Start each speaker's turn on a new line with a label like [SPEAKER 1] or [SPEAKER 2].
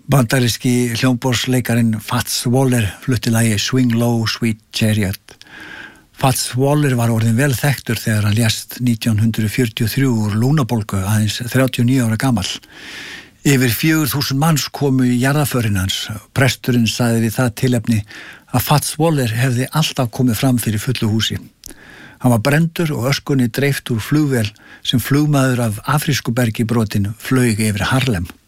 [SPEAKER 1] Bandaríski hljómborðsleikarinn Fats Waller flutti lagið Swing Low, Sweet Chariot. Fats Waller var orðinn vel þekktur þegar hann lést 1943 úr lúnabólgu aðeins 39 ára gamall. Yfir 4.000 manns komu í jarðarförin hans. Presturinn sagði við það tilefni að Fats Waller hefði alltaf komið fram fyrir fullu húsi. Hann var brenndur og öskunni dreift úr flugvél sem flugmaður af afrísku bergi brotin flaug yfir Harlem.